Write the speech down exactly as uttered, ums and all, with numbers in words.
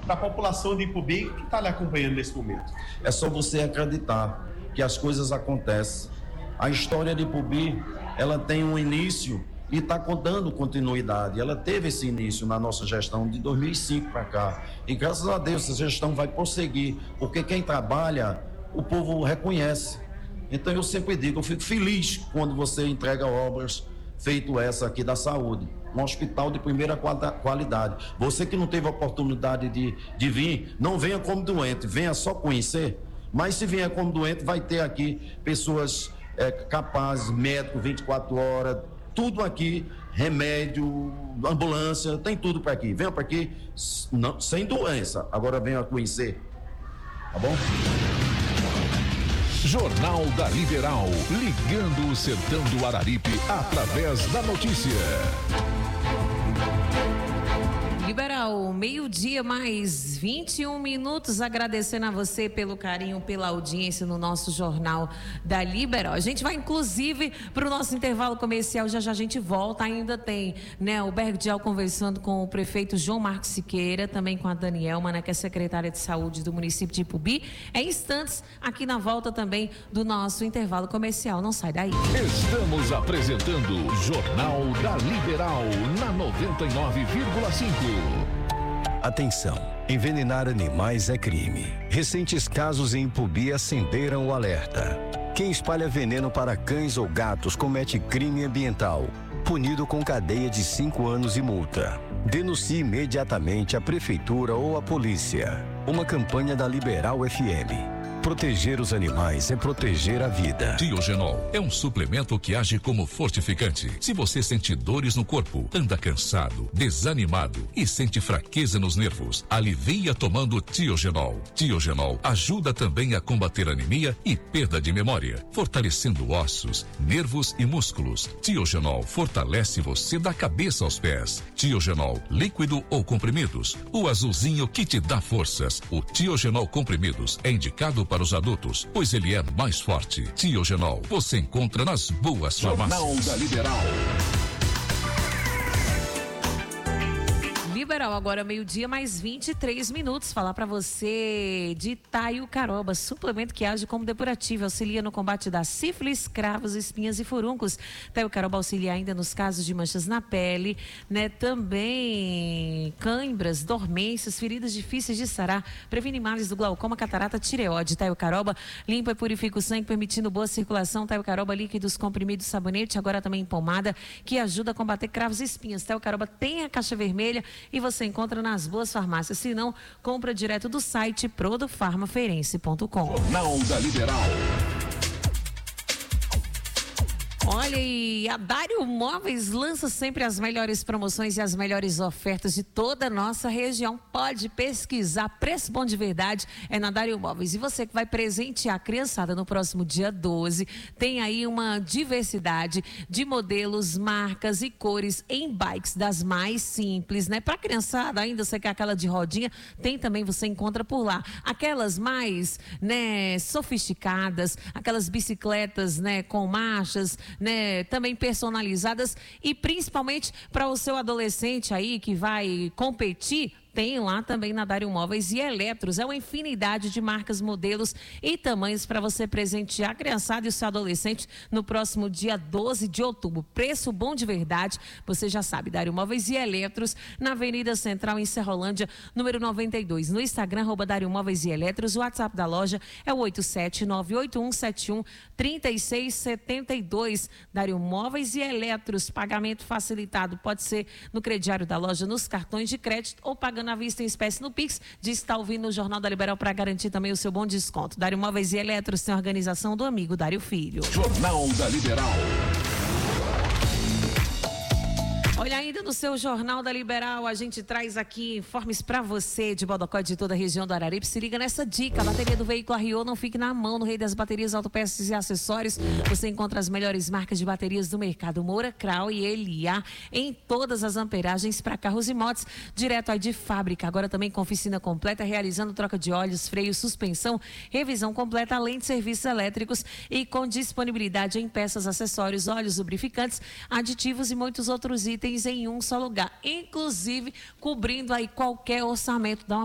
para a população de Ipubi que está lhe acompanhando nesse momento? É só você acreditar que as coisas acontecem. A história de Ipubi, ela tem um início e está dando continuidade. Ela teve esse início na nossa gestão de dois mil e cinco para cá. E graças a Deus essa gestão vai prosseguir, porque quem trabalha, o povo reconhece. Então eu sempre digo, eu fico feliz quando você entrega obras feito essa aqui da saúde, um hospital de primeira qualidade. Você que não teve a oportunidade de, de vir, não venha como doente, venha só conhecer, mas se vier como doente, vai ter aqui pessoas é, capazes, médicos vinte e quatro horas, tudo aqui, remédio, ambulância, tem tudo para aqui. Venha para aqui não, sem doença, agora venha conhecer, tá bom? Jornal da Liberal, ligando o sertão do Araripe através da notícia. Liberal, meio-dia mais vinte e um minutos, agradecendo a você pelo carinho, pela audiência no nosso Jornal da Liberal. A gente vai inclusive para o nosso intervalo comercial, já já a gente volta, ainda tem, né, o Bergdial conversando com o prefeito João Marcos Siqueira, também com a Danielma, né, que é secretária de saúde do município de Ipubi, é instantes aqui na volta também do nosso intervalo comercial, não sai daí. Estamos apresentando Jornal da Liberal na noventa e nove vírgula cinco. Atenção, envenenar animais é crime. Recentes casos em Ipubi acenderam o alerta. Quem espalha veneno para cães ou gatos comete crime ambiental, punido com cadeia de cinco anos e multa. Denuncie imediatamente a prefeitura ou a polícia. Uma campanha da Liberal F M. Proteger os animais é proteger a vida. Tiogenol é um suplemento que age como fortificante. Se você sente dores no corpo, anda cansado, desanimado e sente fraqueza nos nervos, alivia tomando Tiogenol. Tiogenol ajuda também a combater anemia e perda de memória, fortalecendo ossos, nervos e músculos. Tiogenol fortalece você da cabeça aos pés. Tiogenol, líquido ou comprimidos, o azulzinho que te dá forças. O Tiogenol comprimidos é indicado para os adultos, pois ele é mais forte. Tiogenol, você encontra nas boas farmácias. Jornal da Liberal. Liberal, agora meio-dia mais vinte e três minutos. Falar para você de Taiucaroba, suplemento que age como depurativo, auxilia no combate da sífilis, cravos, espinhas e furuncos. Taiucaroba auxilia ainda nos casos de manchas na pele, né? Também cãibras, dormências, feridas difíceis de sarar, previne males do glaucoma, catarata, tireoide. Taiucaroba limpa e purifica o sangue, permitindo boa circulação. Taiucaroba líquidos, comprimidos, sabonete, agora também em pomada, que ajuda a combater cravos e espinhas. Taiucaroba tem a caixa vermelha e você encontra nas boas farmácias. Se não, compra direto do site produfarmafeirense ponto com. Jornal da Liberal. Olha, e a Dário Móveis lança sempre as melhores promoções e as melhores ofertas de toda a nossa região. Pode pesquisar, preço bom de verdade é na Dário Móveis. E você que vai presentear a criançada no próximo dia doze, tem aí uma diversidade de modelos, marcas e cores em bikes das mais simples, né? Para criançada ainda, você quer aquela de rodinha, tem também, você encontra por lá. Aquelas mais, né, sofisticadas, aquelas bicicletas, né, com marchas, né, também personalizadas, e principalmente para o seu adolescente aí que vai competir, tem lá também na Dário Móveis e Eletros. É uma infinidade de marcas, modelos e tamanhos para você presentear a criançada e o seu adolescente no próximo dia doze de outubro. Preço bom de verdade, você já sabe, Dário Móveis e Eletros, na Avenida Central, em Serrolândia, número noventa e dois. No Instagram, arroba Dário Móveis e Eletros. O WhatsApp da loja é o oito sete nove oito um sete um três seis sete dois. Dário Móveis e Eletros, pagamento facilitado, pode ser no crediário da loja, nos cartões de crédito ou pagando à vista em espécie no Pix. Diz que está ouvindo o Jornal da Liberal para garantir também o seu bom desconto. Dário Móveis e Eletros tem a organização do amigo Dário Filho. Jornal da Liberal. Olha, ainda no seu Jornal da Liberal, a gente traz aqui informes para você de Bodocó, de toda a região do Araripe. Se liga nessa dica: a bateria do veículo Arriou não fique na mão. No Rei das Baterias, Autopeças e Acessórios, você encontra as melhores marcas de baterias do mercado. Moura, Krau e Elia, em todas as amperagens para carros e motos, direto aí de fábrica. Agora também com oficina completa, realizando troca de óleos, freio, suspensão, revisão completa, além de serviços elétricos, e com disponibilidade em peças, acessórios, óleos, lubrificantes, aditivos e muitos outros itens em um só lugar, inclusive cobrindo aí qualquer orçamento. Dá uma